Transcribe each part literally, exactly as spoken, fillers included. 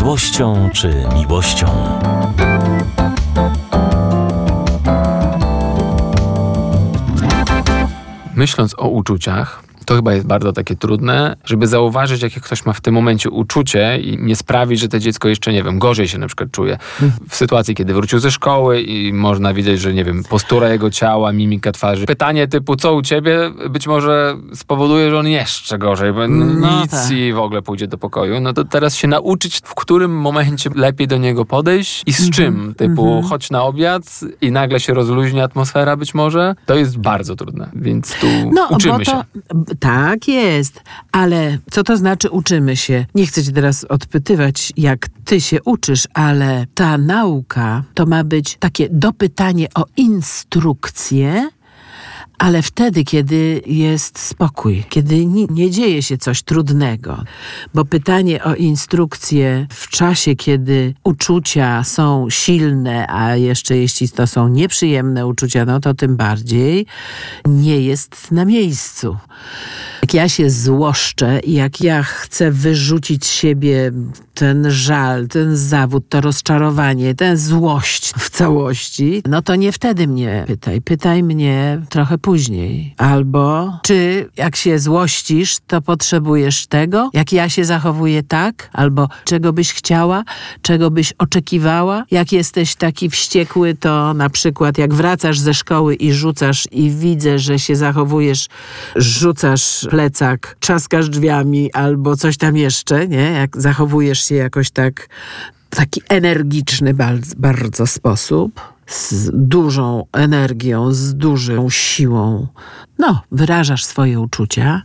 złością czy miłością. Myśląc o uczuciach, to chyba jest bardzo takie trudne, żeby zauważyć, jakie ktoś ma w tym momencie uczucie i nie sprawić, że to dziecko jeszcze, nie wiem, gorzej się na przykład czuje. W sytuacji, kiedy wrócił ze szkoły i można widzieć, że, nie wiem, postura jego ciała, mimika twarzy. Pytanie typu, co u ciebie, być może spowoduje, że on jeszcze gorzej, bo no nic tak. i w ogóle pójdzie do pokoju. No to teraz się nauczyć, w którym momencie lepiej do niego podejść i z mm-hmm. czym. Typu, mm-hmm. chodź na obiad i nagle się rozluźni atmosfera być może. To jest bardzo trudne, więc tu no, uczymy bo to, się. Tak jest, ale co to znaczy uczymy się? Nie chcę cię teraz odpytywać, jak ty się uczysz, ale ta nauka to ma być takie dopytanie o instrukcję, ale wtedy, kiedy jest spokój, kiedy nie, nie dzieje się coś trudnego. Bo pytanie o instrukcję w czasie, kiedy uczucia są silne, a jeszcze jeśli to są nieprzyjemne uczucia, no to tym bardziej nie jest na miejscu. Jak ja się złoszczę i jak ja chcę wyrzucić z siebie ten żal, ten zawód, to rozczarowanie, tę złość w całości, no to nie wtedy mnie pytaj. Pytaj mnie trochę później. Albo czy jak się złościsz, to potrzebujesz tego, jak ja się zachowuję tak, albo czego byś chciała, czego byś oczekiwała. Jak jesteś taki wściekły, to na przykład jak wracasz ze szkoły i rzucasz i widzę, że się zachowujesz, rzucasz plecak, trzaskasz drzwiami albo coś tam jeszcze, nie? Jak zachowujesz się jakoś tak w taki energiczny bardzo, bardzo sposób, z dużą energią, z dużą siłą, no, wyrażasz swoje uczucia,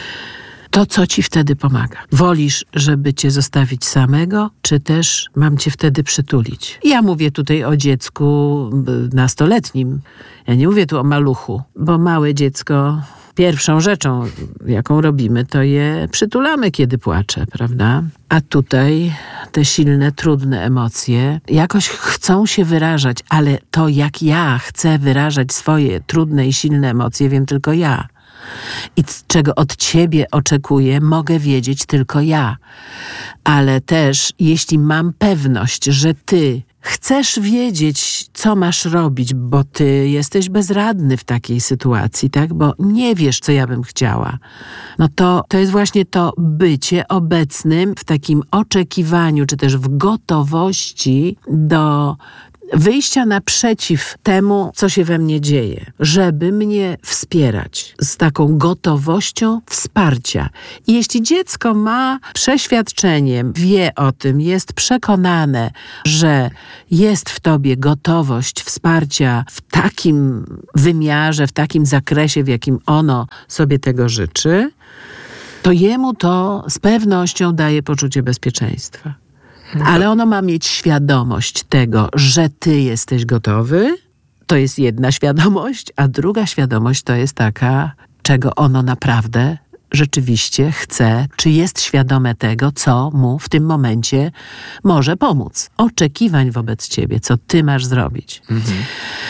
to co ci wtedy pomaga? Wolisz, żeby cię zostawić samego, czy też mam cię wtedy przytulić? Ja mówię tutaj o dziecku nastoletnim. Ja nie mówię tu o maluchu, bo małe dziecko, pierwszą rzeczą, jaką robimy, to je przytulamy, kiedy płacze, prawda? A tutaj te silne, trudne emocje jakoś chcą się wyrażać, ale to jak ja chcę wyrażać swoje trudne i silne emocje, wiem tylko ja. I czego od ciebie oczekuję, mogę wiedzieć tylko ja. Ale też, jeśli mam pewność, że ty chcesz wiedzieć, co masz robić, bo ty jesteś bezradny w takiej sytuacji, tak? Bo nie wiesz, co ja bym chciała. No to, to jest właśnie to bycie obecnym w takim oczekiwaniu, czy też w gotowości do wyjścia naprzeciw temu, co się we mnie dzieje, żeby mnie wspierać z taką gotowością wsparcia. I jeśli dziecko ma przeświadczenie, wie o tym, jest przekonane, że jest w tobie gotowość wsparcia w takim wymiarze, w takim zakresie, w jakim ono sobie tego życzy, to jemu to z pewnością daje poczucie bezpieczeństwa. Ale ono ma mieć świadomość tego, że ty jesteś gotowy. To jest jedna świadomość, a druga świadomość to jest taka, czego ono naprawdę rzeczywiście chce, czy jest świadome tego, co mu w tym momencie może pomóc. Oczekiwań wobec ciebie, co ty masz zrobić. Mhm.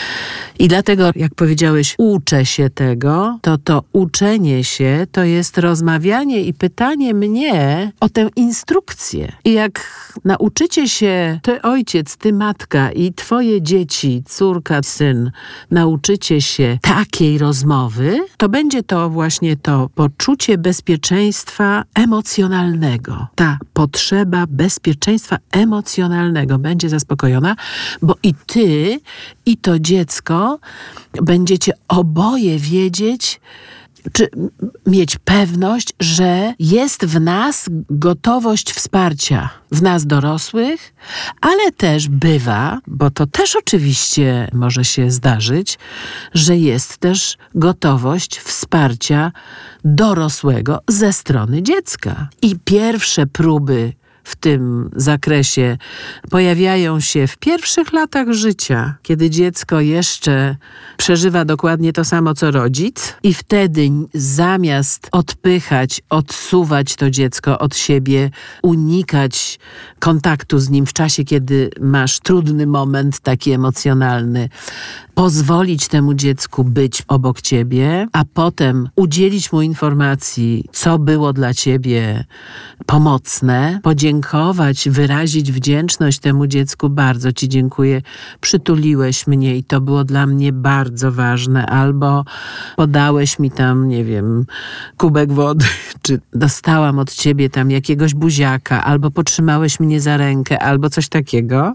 I dlatego, jak powiedziałeś, uczę się tego, to to uczenie się to jest rozmawianie i pytanie mnie o tę instrukcję. I jak nauczycie się, ty ojciec, ty matka i twoje dzieci, córka, syn, nauczycie się takiej rozmowy, to będzie to właśnie to poczucie bezpieczeństwa emocjonalnego. Ta potrzeba bezpieczeństwa emocjonalnego będzie zaspokojona, bo i ty, i to dziecko będziecie oboje wiedzieć, czy mieć pewność, że jest w nas gotowość wsparcia, w nas dorosłych, ale też bywa, bo to też oczywiście może się zdarzyć, że jest też gotowość wsparcia dorosłego ze strony dziecka. I pierwsze próby w tym zakresie pojawiają się w pierwszych latach życia, kiedy dziecko jeszcze przeżywa dokładnie to samo, co rodzic i wtedy zamiast odpychać, odsuwać to dziecko od siebie, unikać kontaktu z nim w czasie, kiedy masz trudny moment, taki emocjonalny, pozwolić temu dziecku być obok ciebie, a potem udzielić mu informacji, co było dla ciebie pomocne, podziękować, wyrazić wdzięczność temu dziecku. Bardzo ci dziękuję, przytuliłeś mnie i to było dla mnie bardzo ważne, albo podałeś mi tam, nie wiem, kubek wody, czy dostałam od ciebie tam jakiegoś buziaka, albo potrzymałeś mnie za rękę, albo coś takiego,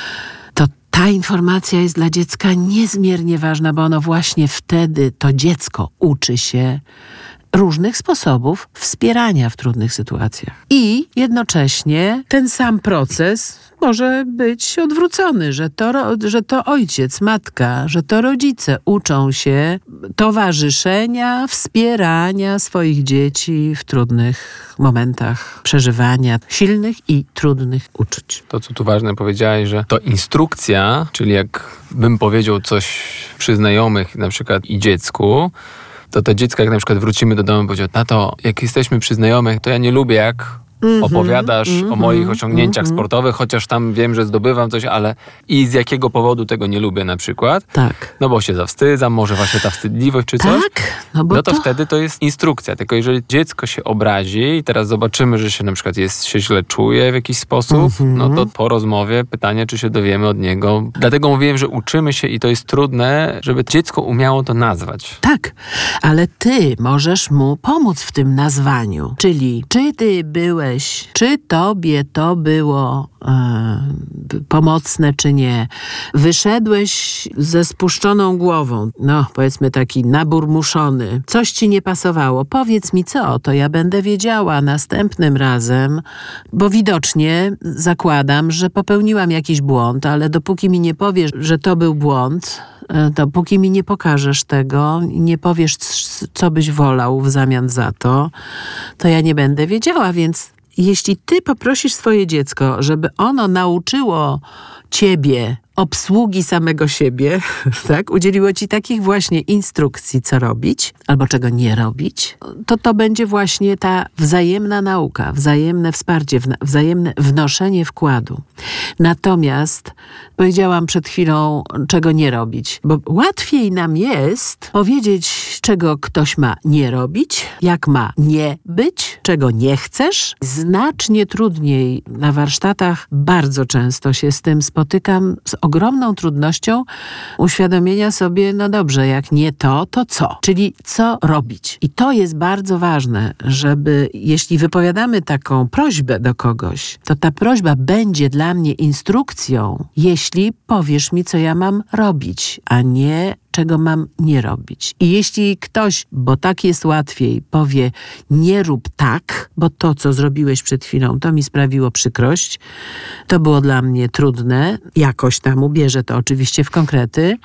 to ta informacja jest dla dziecka niezmiernie ważna, bo ono właśnie wtedy, to dziecko uczy się różnych sposobów wspierania w trudnych sytuacjach. I jednocześnie ten sam proces może być odwrócony, że to, że to ojciec, matka, że to rodzice uczą się towarzyszenia, wspierania swoich dzieci w trudnych momentach przeżywania silnych i trudnych uczuć. To, co tu ważne powiedziałeś, że to instrukcja, czyli jak bym powiedział coś przy znajomych, na przykład i dziecku, to to dziecko, jak na przykład wrócimy do domu i powiedział, tato, jak jesteśmy przy znajomych, to ja nie lubię, jak Mm-hmm, opowiadasz mm-hmm, o moich osiągnięciach mm-hmm. sportowych, chociaż tam wiem, że zdobywam coś, ale i z jakiego powodu tego nie lubię na przykład. Tak. No bo się zawstydzam, może właśnie ta wstydliwość czy coś. Tak. No, bo no to, to wtedy to jest instrukcja. Tylko jeżeli dziecko się obrazi i teraz zobaczymy, że się na przykład jest, się źle czuje w jakiś sposób, mm-hmm. no to po rozmowie pytanie, czy się dowiemy od niego. Dlatego mówiłem, że uczymy się i to jest trudne, żeby dziecko umiało to nazwać. Tak, ale ty możesz mu pomóc w tym nazwaniu. Czyli czy ty byłeś czy tobie to było e, pomocne, czy nie. Wyszedłeś ze spuszczoną głową, no powiedzmy taki nabór muszony. Coś ci nie pasowało. Powiedz mi co, to ja będę wiedziała następnym razem, bo widocznie zakładam, że popełniłam jakiś błąd, ale dopóki mi nie powiesz, że to był błąd, dopóki mi nie pokażesz tego, nie powiesz, co byś wolał w zamian za to, to ja nie będę wiedziała, więc jeśli ty poprosisz swoje dziecko, żeby ono nauczyło ciebie obsługi samego siebie, tak, udzieliło ci takich właśnie instrukcji, co robić albo czego nie robić, to to będzie właśnie ta wzajemna nauka, wzajemne wsparcie, wzajemne wnoszenie wkładu. Natomiast powiedziałam przed chwilą, czego nie robić, bo łatwiej nam jest powiedzieć, czego ktoś ma nie robić, jak ma nie być, czego nie chcesz. Znacznie trudniej na warsztatach, bardzo często się z tym spotykam, z ogromną trudnością uświadomienia sobie, no dobrze, jak nie to, to co? Czyli co robić? I to jest bardzo ważne, żeby jeśli wypowiadamy taką prośbę do kogoś, to ta prośba będzie dla mnie instrukcją, jeśli powiesz mi, co ja mam robić, a nie czego mam nie robić. I jeśli ktoś, bo tak jest łatwiej, powie nie rób tak, bo to, co zrobiłeś przed chwilą, to mi sprawiło przykrość, to było dla mnie trudne, jakoś tam ubierze to oczywiście w konkrety.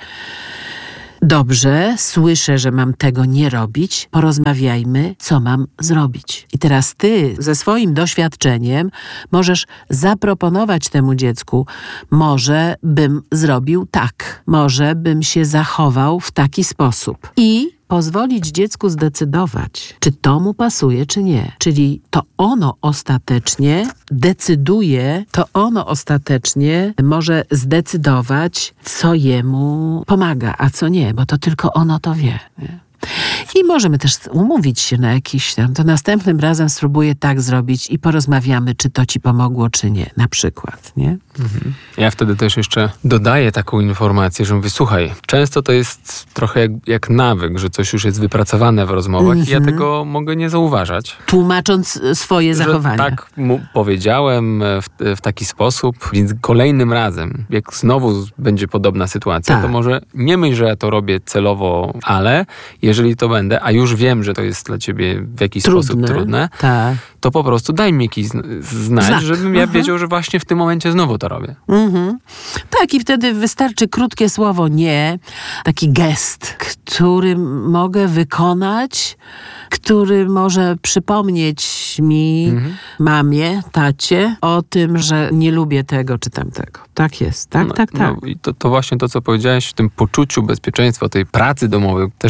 Dobrze, słyszę, że mam tego nie robić. Porozmawiajmy, co mam zrobić. I teraz ty ze swoim doświadczeniem możesz zaproponować temu dziecku, może bym zrobił tak, może bym się zachował w taki sposób. I pozwolić dziecku zdecydować, czy to mu pasuje, czy nie. Czyli to ono ostatecznie decyduje, to ono ostatecznie może zdecydować, co jemu pomaga, a co nie, bo to tylko ono to wie. Nie? I możemy też umówić się na jakiś tam, to następnym razem spróbuję tak zrobić i porozmawiamy, czy to ci pomogło, czy nie, na przykład, nie? Mhm. Ja wtedy też jeszcze dodaję taką informację, że mówię, słuchaj, często to jest trochę jak, jak nawyk, że coś już jest wypracowane w rozmowach mm-hmm. i ja tego mogę nie zauważać. Tłumacząc swoje że zachowania. Tak mu powiedziałem w, w taki sposób, więc kolejnym razem, jak znowu będzie podobna sytuacja, tak. to może nie myśl, że ja to robię celowo, ale jeżeli to będę, a już wiem, że to jest dla ciebie w jakiś trudne, sposób trudne, tak. to po prostu daj mi jakiś znać, Znak. żebym ja uh-huh. wiedział, że właśnie w tym momencie znowu to robię. Uh-huh. Tak, i wtedy wystarczy krótkie słowo nie, taki gest, który mogę wykonać, który może przypomnieć mi, mhm. mamie, tacie, o tym, że nie lubię tego czy tamtego. Tak jest, tak, no, tak, tak. No i to, to właśnie to, co powiedziałeś w tym poczuciu bezpieczeństwa, tej pracy domowej, też jedno z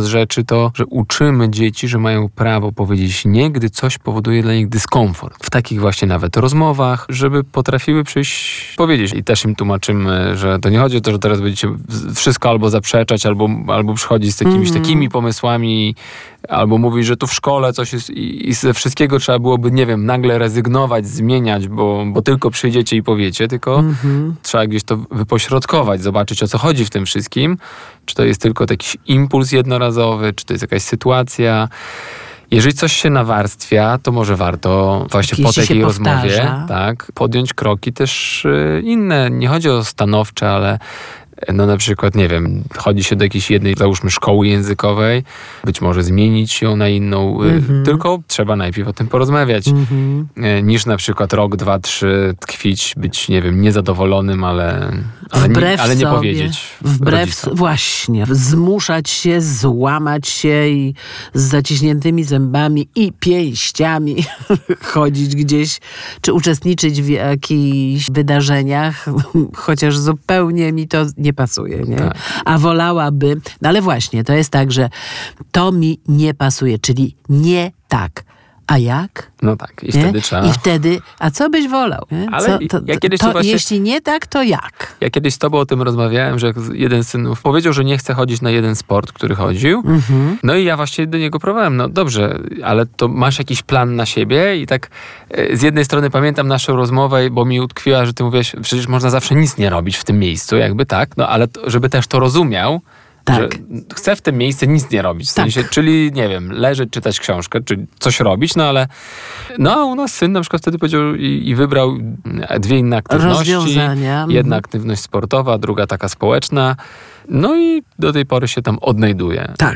rzeczy to, że uczymy dzieci, że mają prawo powiedzieć nie, gdy coś powoduje dla nich dyskomfort. W takich właśnie nawet rozmowach, żeby potrafiły przyjść, powiedzieć. I też im tłumaczymy, że to nie chodzi o to, że teraz będziecie wszystko albo zaprzeczać, albo, albo przychodzić z jakimiś mm. takimi pomysłami, albo mówić, że tu w szkole coś jest i, i ze wszystkiego trzeba byłoby, nie wiem, nagle rezygnować, zmieniać, bo, bo tylko przyjdziecie i powiecie, tylko mm-hmm. trzeba gdzieś to wypośrodkować, zobaczyć, o co chodzi w tym wszystkim. Czy to jest tylko jakiś impuls jednorazowy, czy to jest jakaś sytuacja. Jeżeli coś się nawarstwia, to może warto właśnie Jeśli po takiej rozmowie powtarza. tak, podjąć kroki też y, inne. Nie chodzi o stanowcze, ale no na przykład, nie wiem, chodzi się do jakiejś jednej, załóżmy, szkoły językowej, być może zmienić ją na inną, mm-hmm. tylko trzeba najpierw o tym porozmawiać, mm-hmm. niż na przykład rok, dwa, trzy tkwić, być, nie wiem, niezadowolonym, ale, ale, nie, ale nie sobie, powiedzieć wbrew rodzicom. Właśnie, zmuszać się, złamać się i z zaciśniętymi zębami i pięściami chodzić gdzieś, czy uczestniczyć w jakichś wydarzeniach, chociaż zupełnie mi to nie pasuje, nie? Tak. A wolałabym, no ale właśnie, to jest tak, że to mi nie pasuje, czyli nie tak. A jak? No tak, i nie? wtedy trzeba... I wtedy, a co byś wolał? Nie? Ale co, to, ja kiedyś to, właśnie... jeśli nie tak, to jak? Ja kiedyś z tobą o tym rozmawiałem, że jak jeden z synów powiedział, że nie chce chodzić na jeden sport, który chodził. Mm-hmm. No i ja właśnie do niego próbowałem. No dobrze, ale to masz jakiś plan na siebie? I tak e, z jednej strony pamiętam naszą rozmowę, bo mi utkwiła, że ty mówiłeś, przecież można zawsze nic nie robić w tym miejscu, jakby tak, no ale to, żeby też to rozumiał, tak. że chcę w tym miejscu nic nie robić. W sensie, tak. czyli, nie wiem, leżeć, czytać książkę, czy coś robić, no ale no a u nas syn na przykład wtedy powiedział i, i wybrał dwie inne aktywności. Rozwiązania. Jedna mhm. aktywność sportowa, druga taka społeczna. No i do tej pory się tam odnajduje. Tak.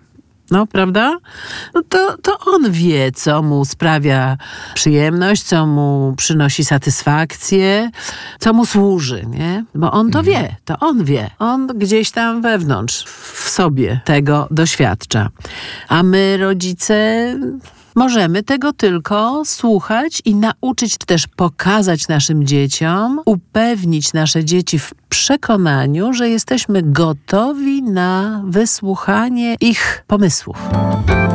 No, prawda? No to, to on wie, co mu sprawia przyjemność, co mu przynosi satysfakcję, co mu służy, nie? Bo on to mhm. wie, to on wie. On gdzieś tam wewnątrz, w sobie tego doświadcza. A my, rodzice... Możemy tego tylko słuchać i nauczyć, też pokazać naszym dzieciom, upewnić nasze dzieci w przekonaniu, że jesteśmy gotowi na wysłuchanie ich pomysłów.